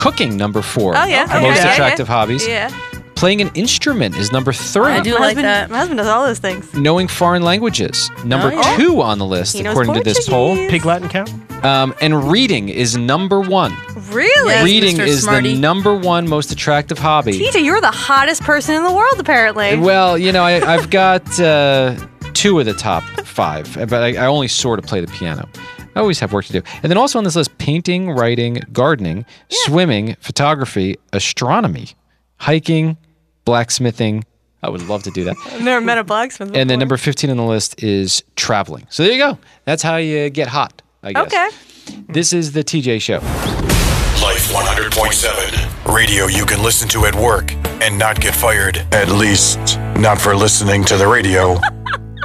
Cooking, number 4. Oh, yeah. Most Okay. attractive hobbies. Yeah. Playing an instrument is number 3. I do My like husband, that. my husband does all those things. Knowing foreign languages, number yeah. 2 on the list, He knows according to this poll. Portuguese. Pig Latin count? And reading is number 1. Really? Yes, Reading Mr. is Smarty. the number 1 most attractive hobby. TJ, you're the hottest person in the world, apparently. Well, I've got 2 of the top 5, but I only sort of play the piano. I always have work to do. And then also on this list, painting, writing, gardening, swimming, photography, astronomy, hiking, blacksmithing. I would love to do that. I've never met a blacksmith before. And then number 15 on the list is traveling. So there you go. That's how you get hot, I guess. Okay. This is the TJ Show. Life 100.7. Radio you can listen to at work and not get fired. At least, not for listening to the radio.